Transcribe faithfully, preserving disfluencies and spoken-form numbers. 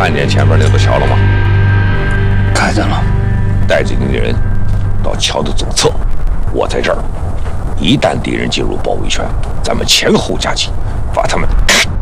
看见前面那座桥了吗？ 看见了。 带着你的人到桥的左侧，我在这儿。一旦敌人进入包围圈，咱们前后夹击，把他们咔